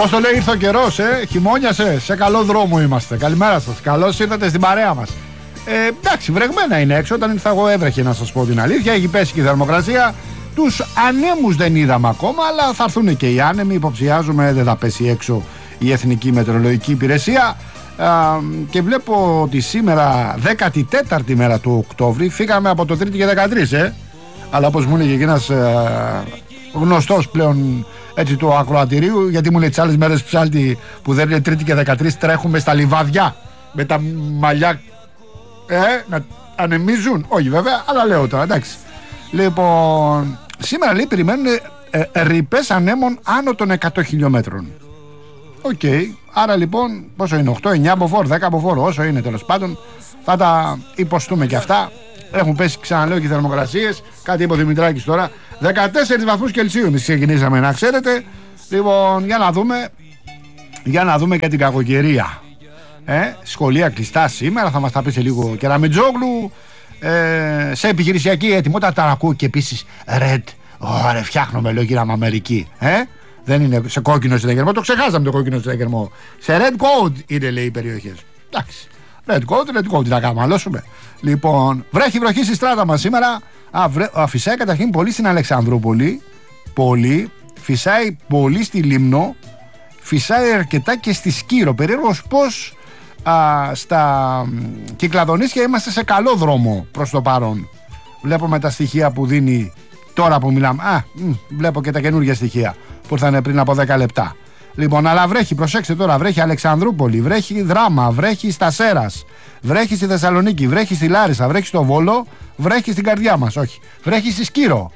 Πώς το λέει, ήρθε ο καιρός, χειμώνιασε, σε καλό δρόμο είμαστε. Καλημέρα σας, καλώς ήρθατε στην παρέα μας. Εντάξει, βρεγμένα είναι έξω. Όταν ήρθα εγώ έβρεχε, να σας πω την αλήθεια. Έχει πέσει και η θερμοκρασία. Τους ανέμους δεν είδαμε ακόμα, αλλά θα έρθουν και οι άνεμοι. Υποψιάζουμε δεν θα πέσει έξω η Εθνική Μετεωρολογική Υπηρεσία. Και βλέπω ότι σήμερα, 14η μέρα του Οκτώβρη, φύγαμε από το 3η και 13, αλλά όπως μου έλεγε και ένας γνωστός πλέον έτσι του ακροατηρίου, γιατί μου λέει τις άλλες μέρες ψάλτη που δεν είναι 3η και 13, τρέχουμε στα λιβάδια με τα μαλλιά να ανεμίζουν. Όχι βέβαια, αλλά λέω τώρα, εντάξει. Λοιπόν, σήμερα λέει περιμένουν ρηπές ανέμων άνω των 100 χιλιόμετρων. Οκ, άρα λοιπόν πόσο είναι, 8, 9 μποφόρ, 10 μποφόρ, όσο είναι τέλος πάντων, θα τα υποστούμε και αυτά. Έχουν πέσει, ξαναλέω, και οι θερμοκρασίες. Κάτι είπε ο Δημητράκης τώρα, 14 βαθμούς Κελσίου εμείς ξεκινήσαμε, να ξέρετε. Λοιπόν, για να δούμε και την κακοκαιρία. Σχολεία κλειστά σήμερα, θα μας τα πει σε λίγο Κεραμετζόγλου. Σε επιχειρησιακή ετοιμότητα τα ακούω και επίσης Red. Ωραία, φτιάχνουμε, λέω, γύρω με Αμερική. Δεν είναι σε κόκκινο συναγερμό, το ξεχάσαμε το κόκκινο συναγερμό. Σε red code είναι, λέει, οι περιοχές. Εντάξει. Red code, να καμαλώσουμε. Λοιπόν, βρέχει βροχή στη στράτα μας σήμερα. Φυσάει καταρχήν πολύ στην Αλεξανδρούπολη. Πολύ. Φυσάει πολύ στη Λίμνο. Φυσάει αρκετά και στη Σκύρο. Περίεργος πως στα Κυκλαδονήσια είμαστε σε καλό δρόμο προς το παρόν. Βλέπουμε τα στοιχεία που δίνει τώρα που μιλάμε. Βλέπω και τα καινούργια στοιχεία που ήρθαν πριν από 10 λεπτά. Λοιπόν, αλλά βρέχει, προσέξτε τώρα, βρέχει Αλεξανδρούπολη, βρέχει Δράμα, βρέχει στα Σέρας, βρέχει στη Θεσσαλονίκη, βρέχει στη Λάρισα, βρέχει στο Βόλο, βρέχει στην καρδιά μας, όχι, βρέχει στη Σκύρο,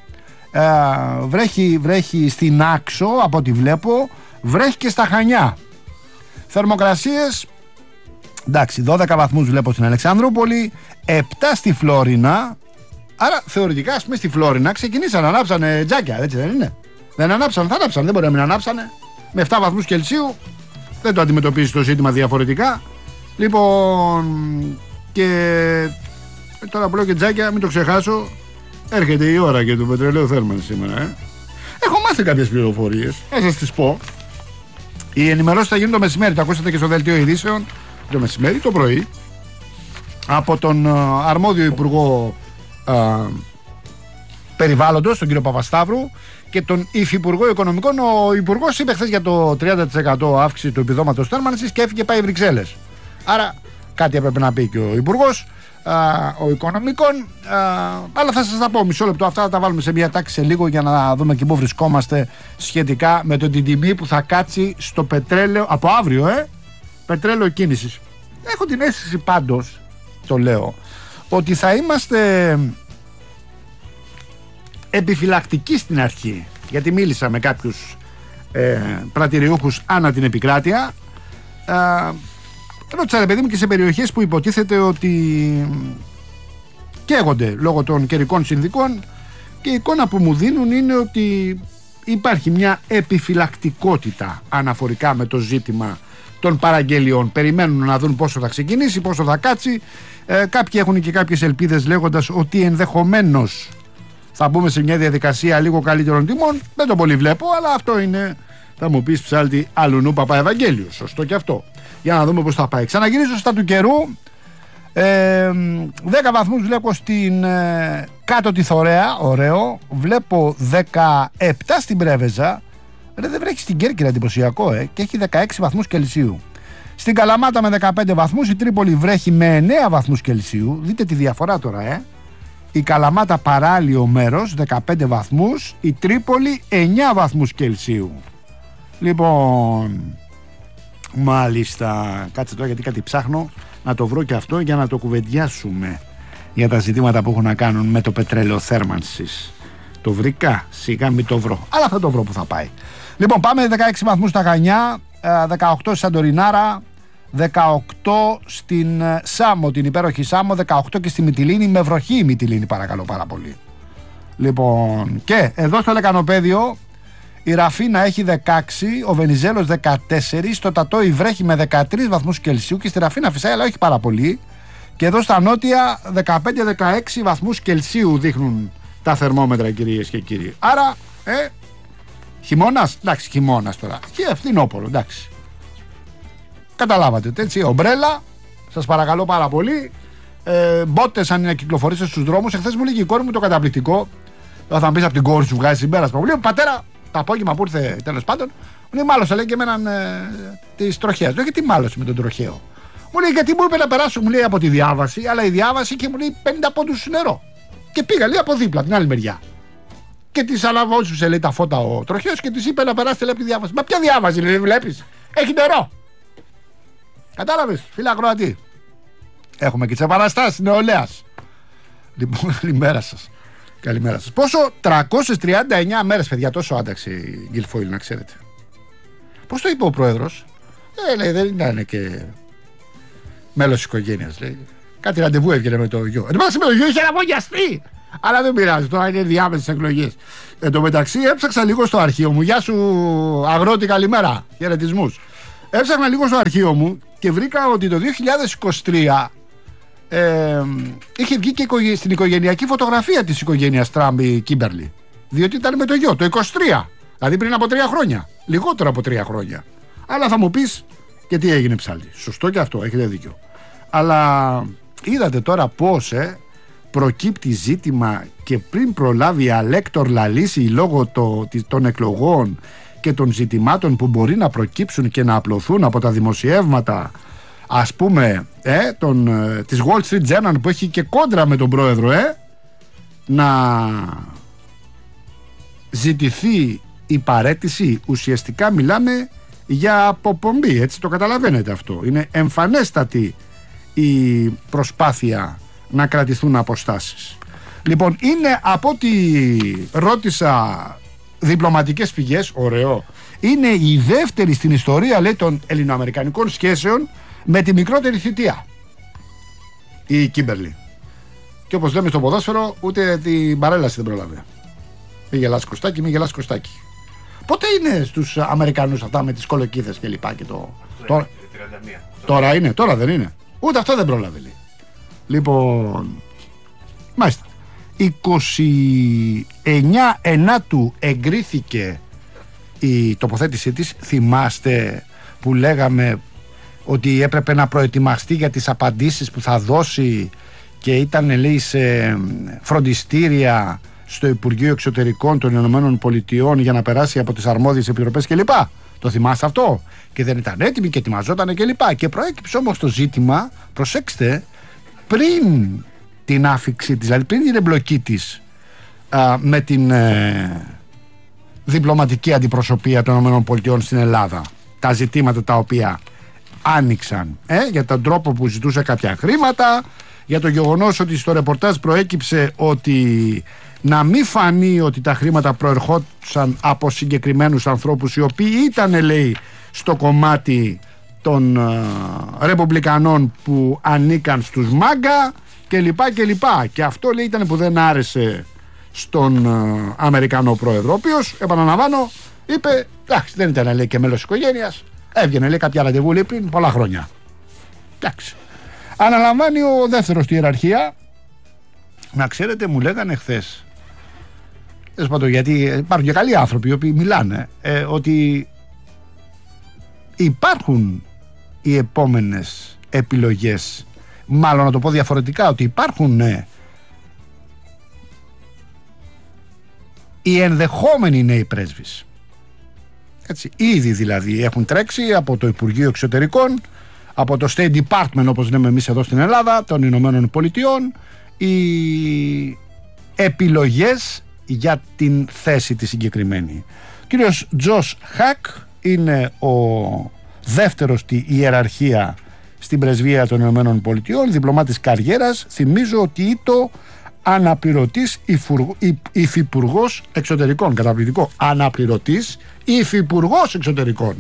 βρέχει στην Άξο από ό,τι βλέπω, βρέχει και στα Χανιά. Θερμοκρασίες, εντάξει, 12 βαθμούς βλέπω στην Αλεξανδρούπολη, 7 στη Φλόρινα. Άρα θεωρητικά, ας πούμε, στη Φλόρινα ξεκινήσαν, ανάψανε τζάκια, έτσι δεν είναι? Δεν ανάψαν, θα ανάψαν, δεν μπορεί να μην ανάψανε. Με 7 βαθμούς Κελσίου δεν το αντιμετωπίζει το ζήτημα διαφορετικά. Λοιπόν, και τώρα που λέω και τζάκια, μην το ξεχάσω, έρχεται η ώρα και του πετρελαίου θέρμανσης σήμερα. Έχω μάθει κάποιες πληροφορίες, θα σας τις πω. Οι ενημερώσεις θα γίνουν το μεσημέρι, το ακούσατε και στο δελτίο ειδήσεων, το μεσημέρι, το πρωί, από τον αρμόδιο Υπουργό Περιβάλλοντος, τον κύριο Παπασταύρου, και τον Υφυπουργό Οικονομικών. Ο Υπουργός είπε χθες για το 30% αύξηση του επιδόματος θέρμανσης και έφυγε, πάει Βρυξέλλες. Άρα κάτι έπρεπε να πει και ο Υπουργός ο Οικονομικών. Αλλά θα σας τα πω μισό λεπτό, αυτά θα τα βάλουμε σε μια τάξη σε λίγο για να δούμε και πού βρισκόμαστε σχετικά με την τιμή που θα κάτσει στο πετρέλαιο από αύριο, πετρέλαιο κίνησης. Έχω την αίσθηση πάντως, το λέω, ότι θα είμαστε επιφυλακτικοί στην αρχή, γιατί μίλησα με κάποιους πρατηριούχους ανά την επικράτεια. Ρώτησα, ρε παιδί μου, και σε περιοχές που υποτίθεται ότι καίγονται λόγω των καιρικών συνθήκων, και η εικόνα που μου δίνουν είναι ότι υπάρχει μια επιφυλακτικότητα αναφορικά με το ζήτημα των παραγγελιών. Περιμένουν να δουν πόσο θα ξεκινήσει, πόσο θα κάτσει. Κάποιοι έχουν και κάποιες ελπίδες λέγοντας ότι ενδεχομένως θα μπούμε σε μια διαδικασία λίγο καλύτερων τιμών. Δεν το πολύ βλέπω, αλλά αυτό είναι, θα μου πεις, ψάλτη αλουνού Παπαευαγγέλιου. Σωστό και αυτό. Για να δούμε πώς θα πάει. Ξαναγυρίζω στα του καιρού. 10 βαθμούς βλέπω στην κάτω τη Θωρέα. Ωραίο. Βλέπω 17 στην Πρέβεζα. Δεν βρέχει στην Κέρκυρα, εντυπωσιακό, και έχει 16 βαθμούς Κελσίου. Στην Καλαμάτα με 15 βαθμούς. Η Τρίπολη βρέχει με 9 βαθμούς Κελσίου. Δείτε τη διαφορά τώρα, Η Καλαμάτα παράλιο μέρος 15 βαθμούς, η Τρίπολη 9 βαθμούς Κελσίου. Λοιπόν, μάλιστα, κάτσε τώρα γιατί κάτι ψάχνω να το βρω και αυτό για να το κουβεντιάσουμε για τα ζητήματα που έχουν να κάνουν με το πετρέλαιο θέρμανσης. Το βρήκα, σιγά μην το βρω, αλλά θα το βρω που θα πάει. Λοιπόν, πάμε 16 βαθμούς στα Χανιά, 18 στη Σαντορινάρα, 18 στην Σάμο, την υπέροχη Σάμο, 18 και στη Μυτιλήνη, με βροχή η Μυτιλήνη, παρακαλώ πάρα πολύ. Λοιπόν, και εδώ στο Λεκανοπέδιο η Ραφίνα έχει 16, ο Βενιζέλος 14, στο Τατόι βρέχει με 13 βαθμούς Κελσίου και στη Ραφίνα φυσάει, αλλά όχι πάρα πολύ. Και εδώ στα νότια 15-16 βαθμούς Κελσίου δείχνουν τα θερμόμετρα, κυρίες και κύριοι. Άρα, Χειμώνας, εντάξει, χειμώνας τώρα. Και φθινόπωρο, εντάξει. Καταλάβατε, έτσι. Ομπρέλα, σας παρακαλώ πάρα πολύ. Μπότες αν είναι να κυκλοφορήσετε στους δρόμους. Εχθές μου λέγει η κόρη μου το καταπληκτικό. Θα μου πεις από την κόρη σου βγάζει συμπέρασμα. Μου λέει πατέρα, το απόγευμα που ήρθε τέλος πάντων, μου λέει μάλωσα, λέει και εμέναν της τροχέας. Λέω γιατί μάλωσε με τον τροχαίο. Μου λέει γιατί μου είπε να περάσω, μου λέει από τη διάβαση, αλλά η διάβαση και μου λέει 50 πόντους νερό. Και πήγα, λέει από δίπλα, την άλλη μεριά. Και της αναβόζουσε, λέει τα φώτα ο τροχαίος και της είπε να περάσετε, λέει από τη διάβαση. Μα ποια διάβαση, λέει, βλέπεις, έχει νερό. Κατάλαβες, φίλε ακροατή. Έχουμε και τις επαναστάσεις νεολαίας. Λοιπόν, καλημέρα σας. Καλημέρα σας. Πόσο? 339 μέρες, παιδιά, τόσο άνταξε η Γκυλφόιλ, να ξέρετε. Πώς το είπε ο πρόεδρος? Λέει, δεν ήταν και μέλος της οικογένειας. Λέει. Κάτι ραντεβού έβγαινε με το γιο. Εν τω μεταξύ με το γιο είχε αναβογιαστεί. Αλλά δεν πειράζει, τώρα είναι διάμεσες εκλογές. Εν τω μεταξύ έψαξα λίγο στο αρχείο μου. Γεια σου, αγρότη, καλημέρα. Χαιρετισμούς. Έψαχνα λίγο στο αρχείο μου και βρήκα ότι το 2023 είχε βγει και στην οικογενειακή φωτογραφία της οικογένειας Τραμπ η Κίμπερλι. Διότι ήταν με το γιο, το 23. Δηλαδή πριν από 3 χρόνια. Λιγότερο από 3 χρόνια. Αλλά θα μου πεις και τι έγινε ψάλι. Σωστό και αυτό, έχετε δίκιο. Αλλά είδατε τώρα πώς προκύπτει ζήτημα και πριν προλάβει η Αλέκτορ λαλήσει λόγω των εκλογών και των ζητημάτων που μπορεί να προκύψουν και να απλωθούν από τα δημοσιεύματα, ας πούμε της Wall Street Journal που έχει και κόντρα με τον πρόεδρο, να ζητηθεί η παραίτηση. Ουσιαστικά μιλάμε για αποπομπή, έτσι το καταλαβαίνετε αυτό. Είναι εμφανέστατη η προσπάθεια να κρατηθούν αποστάσεις. Λοιπόν, είναι από ό,τι ρώτησα διπλωματικές πηγές, ωραίο, είναι η δεύτερη στην ιστορία, λέει, των ελληνοαμερικανικών σχέσεων με τη μικρότερη θητεία η Κίμπερλι. Και όπως λέμε στο ποδόσφαιρο, ούτε την παρέλαση δεν πρόλαβε. Μη γελάς Κωστάκη, μη γελάς Κωστάκη. Πότε είναι στους Αμερικανούς αυτά με τις κολοκύθες και λοιπά και το... Τώρα είναι, τώρα δεν είναι. Ούτε αυτό δεν πρόλαβε, λέει. Λοιπόν, μάλιστα 29 Ενάτου εγκρίθηκε η τοποθέτησή της. Θυμάστε που λέγαμε ότι έπρεπε να προετοιμαστεί για τις απαντήσεις που θα δώσει και ήταν, λέει, σε φροντιστήρια στο Υπουργείο Εξωτερικών των Ηνωμένων Πολιτειών για να περάσει από τις αρμόδιες επιτροπές κλπ. Το θυμάστε αυτό? Και δεν ήταν έτοιμη και ετοιμαζόταν κλπ. Και προέκυψε όμως το ζήτημα, προσέξτε, πριν την άφηξη της, δηλαδή πριν την εμπλοκή της με την διπλωματική αντιπροσωπεία των ΗΠΑ στην Ελλάδα, τα ζητήματα τα οποία άνοιξαν για τον τρόπο που ζητούσε κάποια χρήματα, για το γεγονός ότι στο ρεπορτάζ προέκυψε ότι να μην φανεί ότι τα χρήματα προερχόντουσαν από συγκεκριμένους ανθρώπους οι οποίοι ήταν, λέει, στο κομμάτι των ρεπουμπλικανών που ανήκαν στους ΜΑΓΚΑ κλπ. Και αυτό, λέει, ήταν που δεν άρεσε στον Αμερικανό πρόεδρο, ο οποίος, επαναλαμβάνω, είπε εντάξει, δεν ήταν, λέει, και μέλος της οικογένειας, έβγαινε, λέει, κάποια ραντεβού, λέει, πριν πολλά χρόνια. Εντάξει. Αναλαμβάνει ο δεύτερος στη ιεραρχία. Να ξέρετε, μου λέγανε χθες, γιατί υπάρχουν και καλοί άνθρωποι οι οποίοι μιλάνε, ότι υπάρχουν οι επόμενες επιλογές, μάλλον να το πω διαφορετικά, ότι υπάρχουν οι ενδεχόμενοι νέοι πρέσβεις. Έτσι, ήδη δηλαδή έχουν τρέξει από το Υπουργείο Εξωτερικών, από το State Department, όπως λέμε εμείς εδώ στην Ελλάδα, των Ηνωμένων Πολιτειών, οι επιλογές για την θέση τη συγκεκριμένη. Ο κύριος Τζος Χακ είναι ο δεύτερος στη ιεραρχία στην πρεσβεία των Ηνωμένων Πολιτειών, διπλωμάτης καριέρας. Θυμίζω ότι ήταν αναπληρωτής υφυπουργός εξωτερικών. Καταπληκτικό. Αναπληρωτής υφυπουργός εξωτερικών.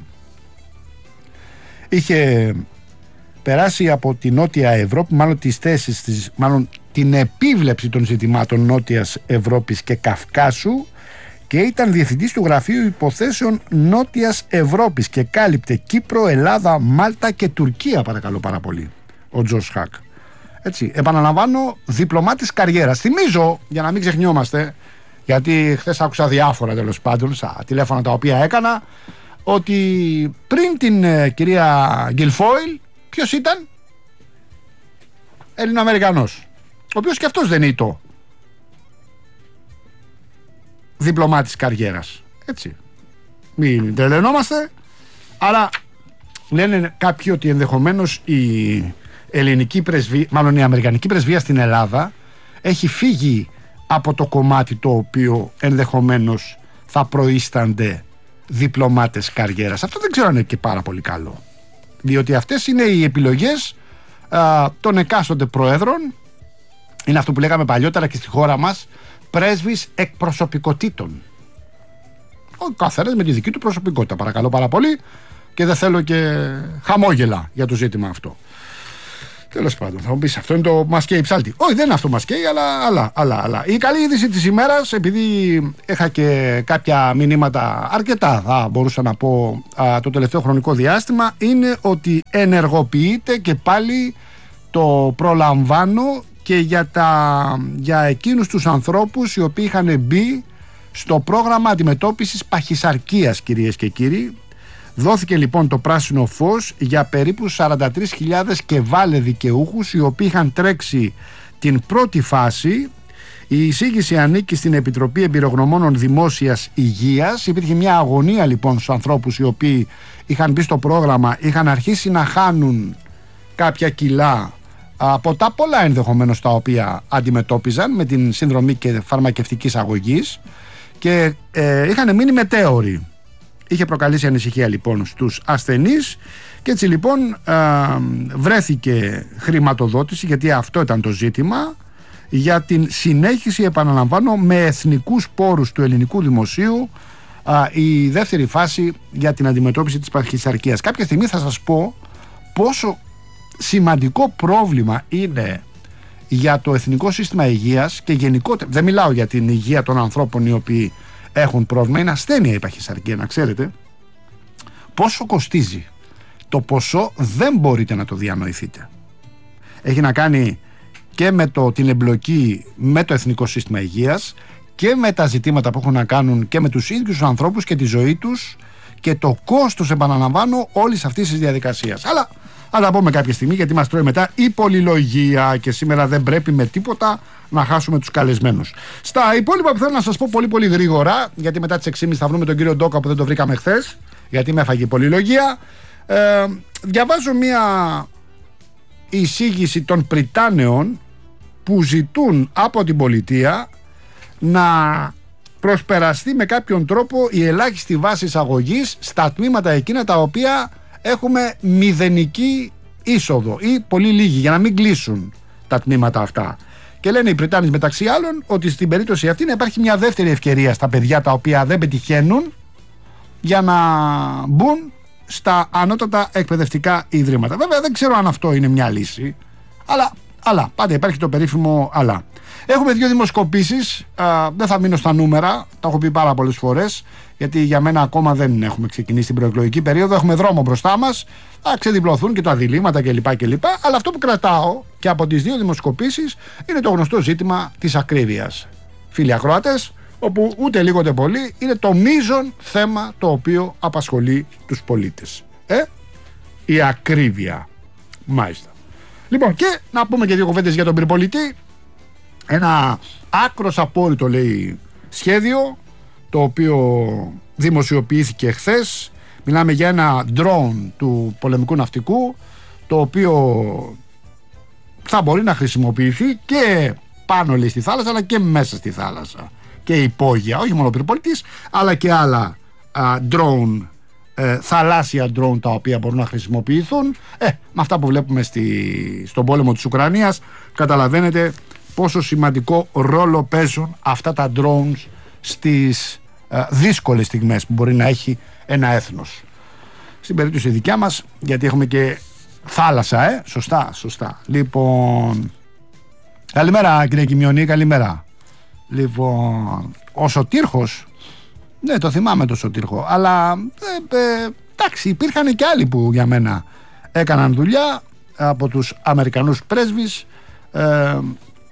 Είχε περάσει από τη Νότια Ευρώπη, μάλλον τις θέσεις της, μάλλον την επίβλεψη των ζητημάτων Νότιας Ευρώπης και Καυκάσου, και ήταν διευθυντής του Γραφείου Υποθέσεων Νότιας Ευρώπης και κάλυπτε Κύπρο, Ελλάδα, Μάλτα και Τουρκία, παρακαλώ πάρα πολύ, ο Τζος Χακ. Έτσι, επαναλαμβάνω, διπλωμάτης καριέρας. Θυμίζω, για να μην ξεχνιόμαστε, Γιατί χθες άκουσα διάφορα τέλος πάντων στα τηλέφωνα τα οποία έκανα, ότι πριν την κυρία Γκιλφόιλ, ποιος ήταν? Έλληνο-Αμερικανός, ο οποίος και αυτός δεν ήταν διπλωμάτης καριέρας. Έτσι. Μην τρελαινόμαστε. Αλλά λένε κάποιοι ότι ενδεχομένως η ελληνική πρεσβεία, μάλλον η αμερικανική πρεσβεία στην Ελλάδα, έχει φύγει από το κομμάτι το οποίο ενδεχομένως θα προείστανται διπλωμάτες καριέρας. Αυτό δεν ξέρω αν είναι και πάρα πολύ καλό, διότι αυτές είναι οι επιλογές των εκάστοτε προέδρων. Είναι αυτό που λέγαμε παλιότερα και στη χώρα μας, πρέσβης εκπροσωπικότητων. Ο καθένας με τη δική του προσωπικότητα, παρακαλώ πάρα πολύ, και δεν θέλω και χαμόγελα για το ζήτημα αυτό. Τέλος πάντων, θα μου πεις, αυτό είναι το μασκέι ψάλτη. Όχι, δεν είναι αυτό μασκέι, αλλά. Η καλή είδηση της ημέρας, επειδή είχα και κάποια μηνύματα αρκετά, θα μπορούσα να πω, το τελευταίο χρονικό διάστημα, είναι ότι ενεργοποιείται και πάλι το προλαμβάνω και για εκείνους τους ανθρώπους οι οποίοι είχαν μπει στο πρόγραμμα αντιμετώπισης παχυσαρκίας, κυρίες και κύριοι. Δόθηκε λοιπόν το πράσινο φως για περίπου 43.000 και βάλε δικαιούχους, οι οποίοι είχαν τρέξει την πρώτη φάση. Η εισήγηση ανήκει στην Επιτροπή Εμπειρογνωμόνων Δημόσιας Υγείας. Υπήρχε μια αγωνία λοιπόν στους ανθρώπους οι οποίοι είχαν μπει στο πρόγραμμα, είχαν αρχίσει να χάνουν κάποια κιλά από τα πολλά ενδεχομένως τα οποία αντιμετώπιζαν με την συνδρομή και φαρμακευτικής αγωγής και είχαν μείνει μετέωροι. Είχε προκαλέσει ανησυχία λοιπόν στους ασθενείς και έτσι λοιπόν βρέθηκε χρηματοδότηση, γιατί αυτό ήταν το ζήτημα, για την συνέχιση, επαναλαμβάνω, με εθνικούς πόρους του ελληνικού δημοσίου, η δεύτερη φάση για την αντιμετώπιση της παχυσαρκίας. Κάποια στιγμή θα σας πω πόσο σημαντικό πρόβλημα είναι για το εθνικό σύστημα υγείας και γενικότερα. Δεν μιλάω για την υγεία των ανθρώπων οι οποίοι έχουν πρόβλημα, είναι ασθένεια η παχυσαρκία, να ξέρετε πόσο κοστίζει. Το ποσό δεν μπορείτε να το διανοηθείτε. Έχει να κάνει και με την εμπλοκή με το εθνικό σύστημα υγείας και με τα ζητήματα που έχουν να κάνουν και με τους ίδιους τους ανθρώπους και τη ζωή τους και το κόστος, επαναλαμβάνω, όλης αυτής της διαδικασίας. Αλλά θα τα πούμε κάποια στιγμή, γιατί μας τρώει μετά η πολυλογία και σήμερα δεν πρέπει με τίποτα να χάσουμε τους καλεσμένους. Στα υπόλοιπα που θέλω να σας πω πολύ πολύ γρήγορα, γιατί μετά τις 6.30 θα βρούμε τον κύριο Ντόκα που δεν το βρήκαμε χθες, γιατί με έφαγε η πολυλογία. Διαβάζω μια εισήγηση των Πριτάνεων που ζητούν από την πολιτεία να προσπεραστεί με κάποιον τρόπο η ελάχιστη βάση εισαγωγής στα τμήματα εκείνα τα οποία έχουμε μηδενική είσοδο ή πολύ λίγη, για να μην κλείσουν τα τμήματα αυτά. Και λένε οι Πριτάνες μεταξύ άλλων ότι στην περίπτωση αυτή να υπάρχει μια δεύτερη ευκαιρία στα παιδιά τα οποία δεν πετυχαίνουν για να μπουν στα ανώτατα εκπαιδευτικά ιδρύματα. Βέβαια δεν ξέρω αν αυτό είναι μια λύση, αλλά πάντα υπάρχει το περίφημο αλλά. Έχουμε δύο δημοσκοπήσεις, δεν θα μείνω στα νούμερα, τα έχω πει πάρα πολλές φορές, γιατί για μένα ακόμα δεν έχουμε ξεκινήσει την προεκλογική περίοδο, έχουμε δρόμο μπροστά μας, θα ξεδιπλωθούν και τα διλήμματα κλπ. Αλλά αυτό που κρατάω και από τις δύο δημοσκοπήσεις είναι το γνωστό ζήτημα της ακρίβειας. Φίλοι ακροατές, όπου ούτε λίγο ούτε πολύ είναι το μείζον θέμα το οποίο απασχολεί τους πολίτες. Η ακρίβεια. Μάλιστα. Λοιπόν, και να πούμε και δύο κουβέντες για τον πυρπολιτή. Ένα άκρος απόρριτο, λέει, σχέδιο, το οποίο δημοσιοποιήθηκε χθες. Μιλάμε για ένα drone του πολεμικού ναυτικού, το οποίο θα μπορεί να χρησιμοποιηθεί και πάνω, λέει, στη θάλασσα, αλλά και μέσα στη θάλασσα και υπόγεια, όχι μόνο πυρπολιτής, αλλά και άλλα drone, θαλάσσια drone, τα οποία μπορούν να χρησιμοποιηθούν. Με αυτά που βλέπουμε στον πόλεμο της Ουκρανίας, καταλαβαίνετε πόσο σημαντικό ρόλο παίζουν αυτά τα drones στις δύσκολες στιγμές που μπορεί να έχει ένα έθνος. Στην περίπτωση δικιά μας, γιατί έχουμε και θάλασσα, σωστά. Λοιπόν, καλημέρα κύριε Κιμιονή, καλημέρα. Λοιπόν, ο Σωτήρχος, ναι, το θυμάμαι το Σωτήρχο, αλλά εντάξει, υπήρχαν και άλλοι που για μένα έκαναν δουλειά από τους Αμερικανούς πρέσβεις.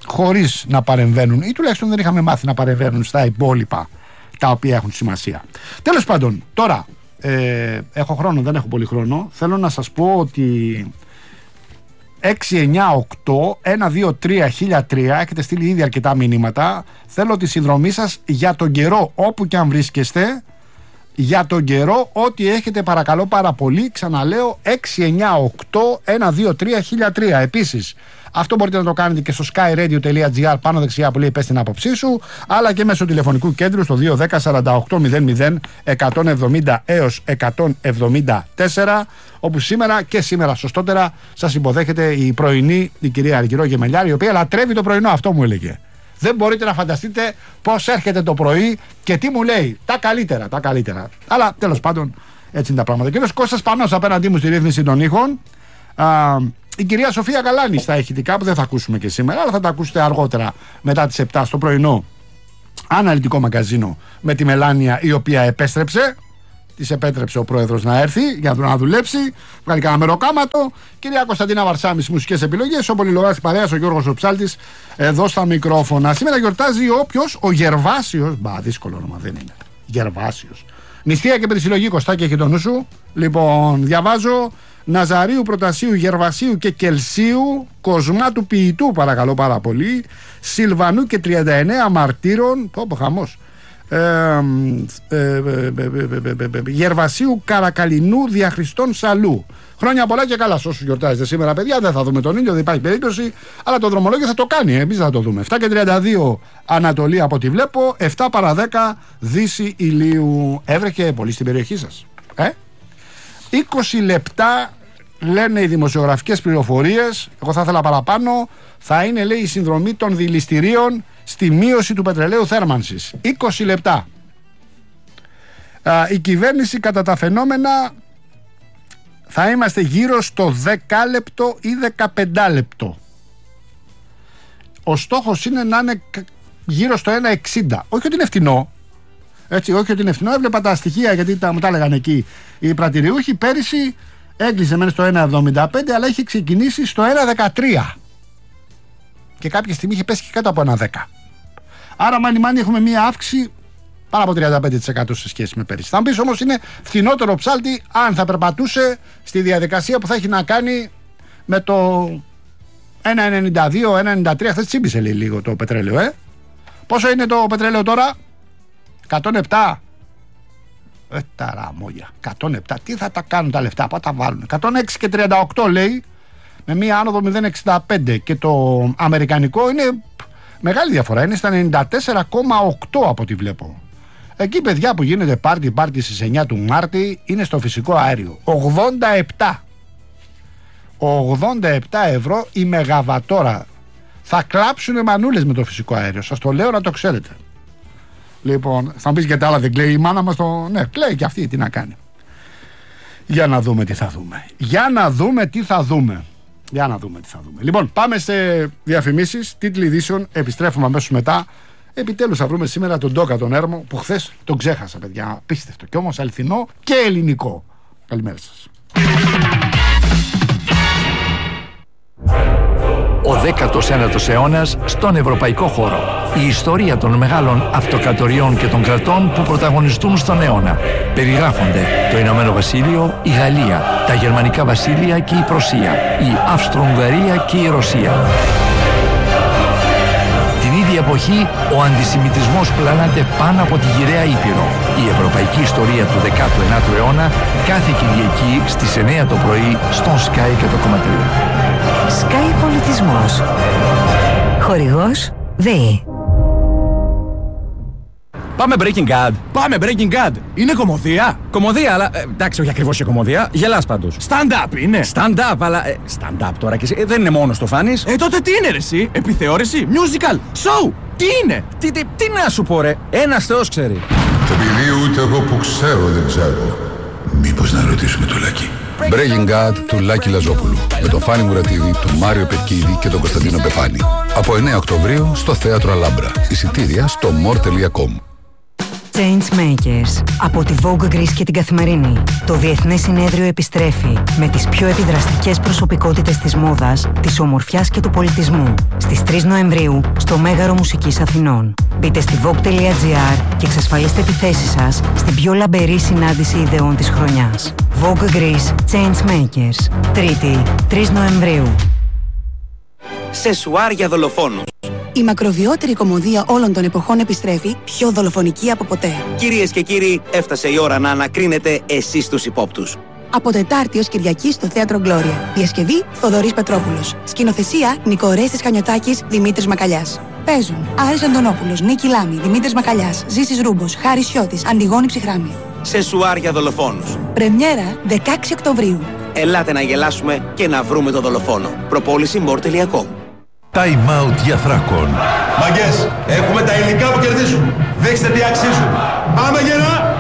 χωρίς να παρεμβαίνουν, ή τουλάχιστον δεν είχαμε μάθει να παρεμβαίνουν στα υπόλοιπα τα οποία έχουν σημασία. Τέλος πάντων, τώρα έχω χρόνο, δεν έχω πολύ χρόνο. Θέλω να σας πω ότι 6, 9, 8, 1, 2, 3, 1003 έχετε στείλει ήδη αρκετά μηνύματα. Θέλω τη συνδρομή σας για τον καιρό, όπου και αν βρίσκεστε. Για τον καιρό, ό,τι έχετε, παρακαλώ πάρα πολύ. Ξαναλέω, 6, 9, 8, 1, 2, 3, 1003. Επίσης, αυτό μπορείτε να το κάνετε και στο skyradio.gr πάνω δεξιά που λέει πες την άποψή σου, αλλά και μέσω τηλεφωνικού κέντρου στο 210 48 00 170 έως 174, όπου σήμερα σωστότερα σας υποδέχεται η πρωινή, η κυρία Αργυρό Γεμελιάρη, η οποία λατρεύει το πρωινό, αυτό μου έλεγε. Δεν μπορείτε να φανταστείτε πώς έρχεται το πρωί και τι μου λέει. Τα καλύτερα. Αλλά τέλος πάντων έτσι είναι τα πράγματα. Κύριος Κώστας Πανός απέναντί μου στη ρύθμιση των ήχων. Η κυρία Σοφία Γαλάνη στα ηχητικά, που δεν θα ακούσουμε και σήμερα, αλλά θα τα ακούσετε αργότερα μετά τις 7 στο πρωινό αναλυτικό μαγκαζίνο με τη Μελάνια, η οποία επέστρεψε. Της επέτρεψε ο πρόεδρος να έρθει για να δουλέψει. Βγάλει κανένα μεροκάματο. Κυρία Κωνσταντίνα Βαρσάμη, μουσικές επιλογές. Ο πολυλογάς παρέας, ο Γιώργος ο Ψάλτης, εδώ στα μικρόφωνα. Σήμερα γιορτάζει ο Γερβάσιος. Δύσκολο όνομα δεν είναι. Γερβάσιος. Νηστεία και περισυλλογή, Κωστάκη, έχει το νου σου. Λοιπόν, διαβάζω. Ναζαρίου, Προτασίου, Γερβασίου και Κελσίου, Κοσμάτου Ποιητού, παρακαλώ πάρα πολύ, Σιλβανού και 39 Μαρτύρων. Πω χαμός. Γερβασίου, Καρακαλινού, Διαχριστών, Σαλού. Χρόνια πολλά και καλά σε όσους γιορτάζετε σήμερα, παιδιά. Δεν θα δούμε τον ήλιο, δεν υπάρχει περίπτωση, αλλά το δρομολόγιο θα το κάνει. Εμείς θα το δούμε. 7 και 32 Ανατολή από ό,τι βλέπω, 7 παρά 10 Δύση ηλίου. Έβρεχε πολύ στην περιοχή σας? 20 λεπτά λένε οι δημοσιογραφικές πληροφορίες. Εγώ θα ήθελα παραπάνω. Θα είναι, λέει, η συνδρομή των δηληστηρίων στη μείωση του πετρελαίου θέρμανσης. 20 λεπτά. Η κυβέρνηση, κατά τα φαινόμενα, θα είμαστε γύρω στο 10 λεπτό ή 15 λεπτό. Ο στόχος είναι να είναι γύρω στο 1,60. Όχι ότι είναι φτηνό. Έτσι, όχι ότι είναι φθηνό. Έβλεπα τα στοιχεία, γιατί μου τα έλεγαν εκεί οι πρατηριούχοι. Πέρυσι έκλεισε μένει στο 1,75, αλλά είχε ξεκινήσει στο 1,13. Και κάποια στιγμή είχε πέσει και κάτω από 1,10. Άρα, μάνι έχουμε μία αύξηση πάνω από 35% σε σχέση με πέρυσι. Θα μου πεις όμως, είναι φθηνότερο ψάλτη αν θα περπατούσε στη διαδικασία που θα έχει να κάνει με το 1,92, 1,93. Χθες τσίμπησε λίγο το πετρέλαιο, Πόσο είναι το πετρέλαιο τώρα? 107. Ταραμόγια. 107. Τι θα τα κάνουν τα λεφτά? Πού τα βάλουν? 106 και 38 λέει, με μία άνοδο 0,65. Και το αμερικανικό είναι μεγάλη διαφορά. Είναι στα 94,8 από ό,τι βλέπω. Εκεί, παιδιά, που γίνεται πάρτι στις 9 του Μάρτη, είναι στο φυσικό αέριο 87. 87 ευρώ η μεγαβατόρα. Θα κλάψουνε μανούλες με το φυσικό αέριο. Σας το λέω να το ξέρετε. Λοιπόν, θα μου πεις, γιατί άλλα δεν κλαίει η μάνα μας? Ναι, κλαίει και αυτή, τι να κάνει. Για να δούμε τι θα δούμε. Λοιπόν, πάμε σε διαφημίσεις, τίτλοι ειδήσεων, επιστρέφουμε αμέσως μετά. Επιτέλους θα βρούμε σήμερα τον Ντόκα τον Έρμο, που χθες τον ξέχασα, παιδιά. Απίστευτο και όμως αληθινό και ελληνικό. Καλημέρα σας. Ο 19ος αιώνας στον ευρωπαϊκό χώρο. Η ιστορία των μεγάλων αυτοκρατοριών και των κρατών που πρωταγωνιστούν στον αιώνα. Περιγράφονται το Ηνωμένο Βασίλειο, η Γαλλία, τα Γερμανικά Βασίλεια και η Πρωσία, η Αυστρο-Ουγγαρία και η Ρωσία. Την ίδια εποχή, ο αντισημιτισμός πλανάται πάνω από τη γυραιά Ήπειρο. Η ευρωπαϊκή ιστορία του 19ου αιώνα, κάθε Κυριακή στις 9 το πρωί στον Sky 100,3. Sky Πολιτισμός. Χορηγός ΔΕΗ. Πάμε Breaking Bad. Είναι κωμωδία. Κωμωδία, αλλά εντάξει, όχι ακριβώς και κωμωδία. Γελάς πάντως. Stand-up είναι. Stand-up, αλλά. Stand-up τώρα και εσύ. Δεν είναι μόνο το φάνης. Τότε τι είναι, ρε εσύ? Επιθεώρηση, musical, show. Τι είναι? Τι να σου πω, ρε. Ένας Θεός ξέρει. Επειδή ούτε εγώ που ξέρω δεν ξέρω. Μήπως να ρωτήσουμε το Λάκη. Breaking Bad του Λάκη Λαζόπουλου. Με τον Φάνη Μουρατίδη, τον Μάριο Πετκίδη και τον Κωνσταντίνο Πεφάνη. Από 9 Οκτωβρίου στο Θέατρο Αλάμπρα. Εισιτήρια στο more.com. Changemakers από τη Vogue Greece και την Καθημερινή. Το Διεθνές Συνέδριο επιστρέφει με τις πιο επιδραστικές προσωπικότητες της μόδας, της ομορφιάς και του πολιτισμού στις 3 Νοεμβρίου στο Μέγαρο Μουσικής Αθηνών. Μπείτε στη vogue.gr και εξασφαλίστε τη θέση σας στην πιο λαμπερή συνάντηση ιδεών της χρονιάς. Vogue Greece Changemakers. Τρίτη, 3 Νοεμβρίου. Σεσουάρ για δολοφόνους. Η μακροβιότερη κομμωδία όλων των εποχών επιστρέφει, πιο δολοφονική από ποτέ. Κυρίες και κύριοι, έφτασε η ώρα να ανακρίνετε εσείς τους υπόπτους. Από Τετάρτη ως Κυριακή στο Θέατρο Γκλώρια. Διασκευή Θοδωρής Πετρόπουλος. Σκηνοθεσία Νικορέστης Χανιωτάκης, Δημήτρης Μακαλιάς. Παίζουν Άρης Αντωνόπουλος, Νίκη Λάμη, Δημήτρης Μακαλιάς, Ζήσης Ρούμπος, Χάρης Σιώτης, Αντιγόνη Ψυχράμη. Σεσουάρ για δολοφόνους. Πρεμιέρα 16 Οκτωβρίου. Ελάτε να γελάσουμε και να βρούμε το δολοφόνο. Προπόληση more.com. Time out για Θράκον. Μαγκές, έχουμε τα υλικά που κερδίζουν. Δείξτε τι αξίζουν. Πάμε γερά!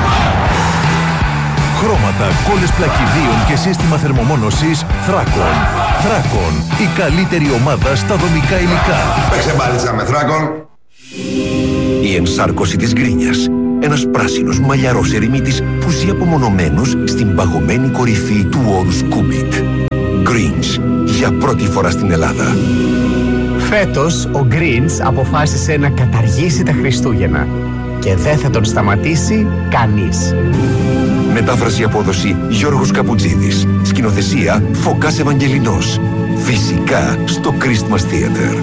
Χρώματα, κόλλες πλακιδίων και σύστημα θερμομόνωσης Θράκον. Θράκον, η καλύτερη ομάδα στα δομικά υλικά. Παίξε μπάλιτσα με Θράκον. Η ενσάρκωση της γκρίνιας. Ένας πράσινος μαλλιαρός ερημίτης που ζει απομονωμένος στην παγωμένη κορυφή του όρους Κούμπιτ. Greens, για πρώτη φορά στην Ελλάδα. Φέτος ο Greens αποφάσισε να καταργήσει τα Χριστούγεννα και δεν θα τον σταματήσει κανείς. Μετάφραση απόδοση Γιώργος Καπουτζίδης. Σκηνοθεσία Φωκάς Ευαγγελινός. Φυσικά στο Christmas Theater.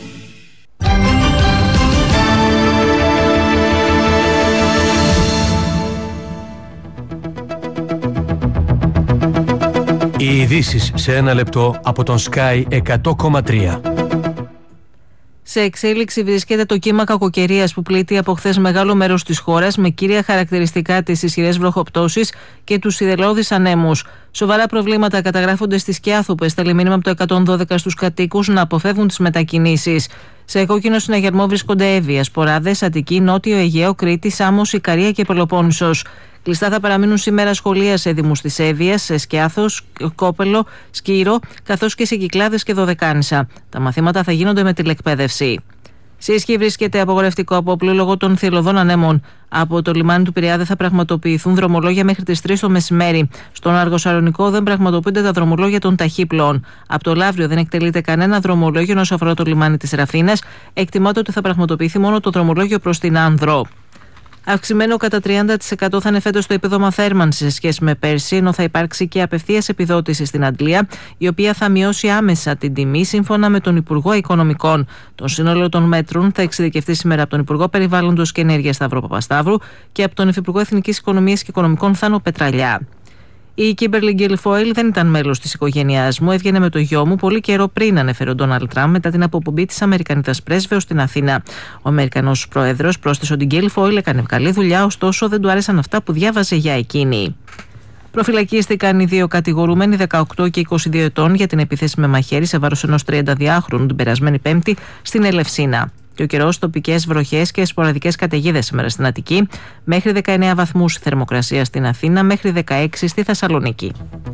Οι ειδήσεις σε ένα λεπτό από τον Sky 100,3. Σε εξέλιξη βρίσκεται το κύμα κακοκαιρίας που πλήττει από χθες μεγάλο μέρος της χώρας, με κύρια χαρακτηριστικά τις ισχυρές βροχοπτώσεις και τους σιδερώδεις ανέμους. Σοβαρά προβλήματα καταγράφονται στις Κιάθου, που έστελε μήνυμα από το 112 στους κατοίκους να αποφεύγουν τις μετακινήσεις. Σε κόκκινο συναγερμό βρίσκονται Εύβοια, Σποράδες, Αττική, Νότιο Αιγαίο, Κρήτη, Σάμος, Ικαρία και Πελοπόννησος. Κλειστά θα παραμείνουν σήμερα σχολεία σε δήμους της Εύβοιας, σε Σκιάθος, Κόπελο, Σκύρο, καθώς και σε Κυκλάδες και Δωδεκάνησα. Τα μαθήματα θα γίνονται με τηλεκπαίδευση. Σε ισχύ βρίσκεται απογορευτικό απόπλου λόγω των θηελλωδών ανέμων. Από το λιμάνι του Πειραιά δεν θα πραγματοποιηθούν δρομολόγια μέχρι τις 3 το μεσημέρι. Στον Αργοσαλονικό δεν πραγματοποιούνται τα δρομολόγια των ταχύπλοων. Από το Λαύριο δεν εκτελείται κανένα δρομολόγιο όσον αφορά το λιμάνι της Ραφίνας. Εκτιμάται ότι θα πραγματοποιηθεί μόνο το δρομολόγιο προς την Άνδρο. Αυξημένο κατά 30% θα είναι φέτος το επίδομα θέρμανσης σε σχέση με πέρσι, ενώ θα υπάρξει και απευθείας επιδότηση στην Αντλία, η οποία θα μειώσει άμεσα την τιμή σύμφωνα με τον Υπουργό Οικονομικών. Το σύνολο των μέτρων θα εξειδικευτεί σήμερα από τον Υπουργό Περιβάλλοντος και Ενέργειας Σταύρο Παπασταύρου και από τον Υφυπουργό Εθνικής Οικονομίας και Οικονομικών Θάνο Πετραλιά. Η Κίμπερλι Γκίλφοιλ δεν ήταν μέλος της οικογένειάς μου. Έβγαινε με το γιο μου πολύ καιρό πριν ανέφερε ο Ντόναλντ Τραμπ μετά την αποπομπή της Αμερικανίδας πρέσβεως στην Αθήνα. Ο Αμερικανός πρόεδρος πρόσθεσε ότι η Γκίλφοιλ έκανε καλή δουλειά, ωστόσο δεν του άρεσαν αυτά που διάβαζε για εκείνη. Προφυλακίστηκαν οι δύο κατηγορούμενοι 18 και 22 ετών για την επίθεση με μαχαίρι σε βάρος ενός 32χρονου την περασμένη Πέμπτη στην Ελευσίνα. Και ο καιρός, τοπικές βροχές και σποραδικές καταιγίδες σήμερα στην Αττική, μέχρι 19 βαθμούς θερμοκρασία στην Αθήνα, μέχρι 16 στη Θεσσαλονίκη.